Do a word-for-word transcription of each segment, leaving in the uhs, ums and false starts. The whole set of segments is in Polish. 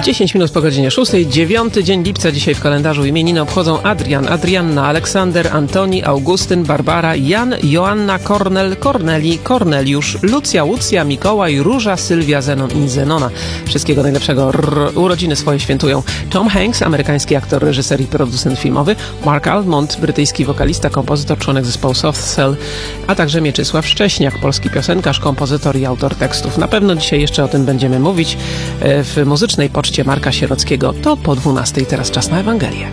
dziesięć minut po godzinie szóstej, dziewiąty dzień lipca. Dzisiaj w kalendarzu imieniny obchodzą Adrian, Adrianna, Aleksander, Antoni, Augustyn, Barbara, Jan, Joanna, Kornel, Korneli, Korneliusz, Lucja, Łucja, Mikołaj, Róża, Sylwia, Zenon i Zenona. Wszystkiego najlepszego. R- urodziny swoje świętują Tom Hanks, amerykański aktor, reżyser i producent filmowy, Mark Almond, brytyjski wokalista, kompozytor, członek zespołu Soft Cell, a także Mieczysław Szcześniak, polski piosenkarz, kompozytor i autor tekstów. Na pewno dzisiaj jeszcze o tym będziemy mówić w muzycznej poczcie Marka Sierockiego. To po dwunastej, teraz czas na Ewangelię.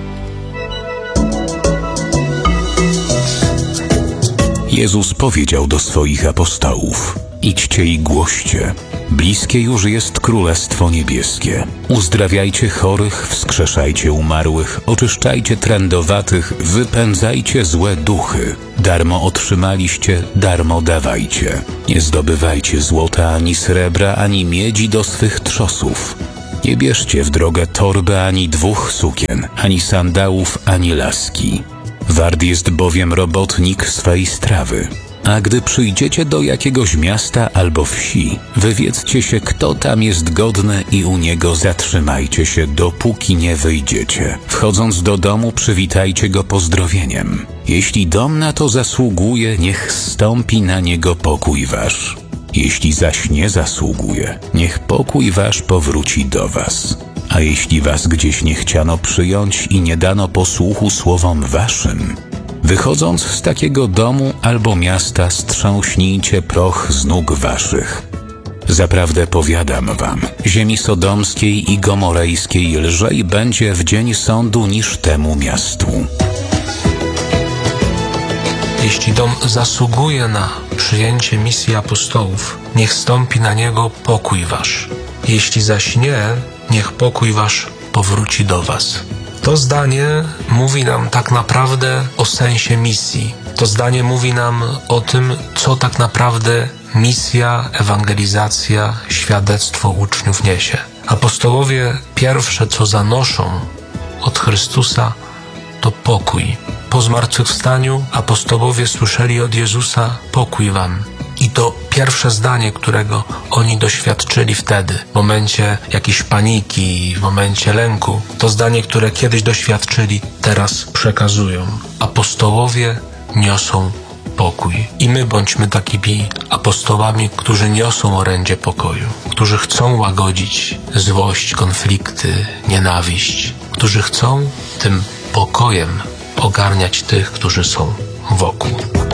Jezus powiedział do swoich apostołów: idźcie i głoście. Bliskie już jest Królestwo Niebieskie. Uzdrawiajcie chorych, wskrzeszajcie umarłych, oczyszczajcie trędowatych, wypędzajcie złe duchy. Darmo otrzymaliście, darmo dawajcie. Nie zdobywajcie złota ani srebra, ani miedzi do swych trzosów. Nie bierzcie w drogę torby ani dwóch sukien, ani sandałów, ani laski. Wart jest bowiem robotnik swej strawy. A gdy przyjdziecie do jakiegoś miasta albo wsi, wywiedzcie się, kto tam jest godny i u niego zatrzymajcie się, dopóki nie wyjdziecie. Wchodząc do domu, przywitajcie go pozdrowieniem. Jeśli dom na to zasługuje, niech zstąpi na niego pokój wasz. Jeśli zaś nie zasługuje, niech pokój wasz powróci do was. A jeśli was gdzieś nie chciano przyjąć i nie dano posłuchu słowom waszym, wychodząc z takiego domu albo miasta, strząśnijcie proch z nóg waszych. Zaprawdę powiadam wam, ziemi sodomskiej i gomorejskiej lżej będzie w dzień sądu niż temu miastu. Jeśli dom zasługuje na przyjęcie misji apostołów, niech stąpi na niego pokój wasz. Jeśli zaś nie, niech pokój wasz powróci do was. To zdanie mówi nam tak naprawdę o sensie misji. To zdanie mówi nam o tym, co tak naprawdę misja, ewangelizacja, świadectwo uczniów niesie. Apostołowie pierwsze, co zanoszą od Chrystusa, to pokój. Po zmartwychwstaniu apostołowie słyszeli od Jezusa: pokój wam. I to pierwsze zdanie, którego oni doświadczyli wtedy, w momencie jakiejś paniki, w momencie lęku, to zdanie, które kiedyś doświadczyli, teraz przekazują. Apostołowie niosą pokój. I my bądźmy takimi apostołami, którzy niosą orędzie pokoju, którzy chcą łagodzić złość, konflikty, nienawiść, którzy chcą tym pokojem ogarniać tych, którzy są wokół.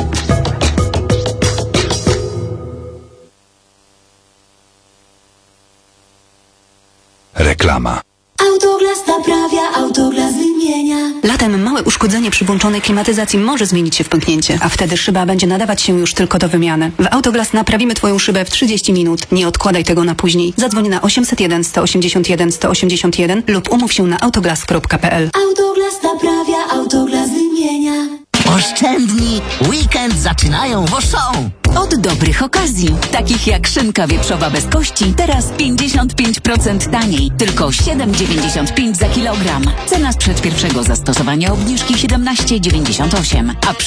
Reklama. Autoglas naprawia, Autoglas wymienia. Latem małe uszkodzenie przy włączonej klimatyzacji może zmienić się w pęknięcie, a wtedy szyba będzie nadawać się już tylko do wymiany. W Autoglas naprawimy Twoją szybę w trzydzieści minut. Nie odkładaj tego na później. Zadzwoń na osiemset jeden, sto osiemdziesiąt jeden, sto osiemdziesiąt jeden lub umów się na autoglas kropka p l. Autoglas naprawia, Autoglas wymienia. Oszczędni! Weekend zaczynają w Auchan! Od dobrych okazji, takich jak szynka wieprzowa bez kości, teraz pięćdziesiąt pięć procent taniej, tylko siedem dziewięćdziesiąt pięć za kilogram. Cena sprzed pierwszego zastosowania obniżki siedemnaście dziewięćdziesiąt osiem, a